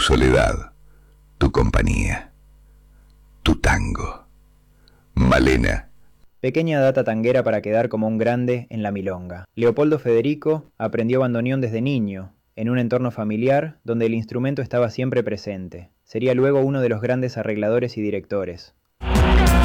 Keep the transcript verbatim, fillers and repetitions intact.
soledad, tu compañía, tu tango. Malena. Pequeña data tanguera para quedar como un grande en la milonga. Leopoldo Federico aprendió bandoneón desde niño, en un entorno familiar donde el instrumento estaba siempre presente. Sería luego uno de los grandes arregladores y directores.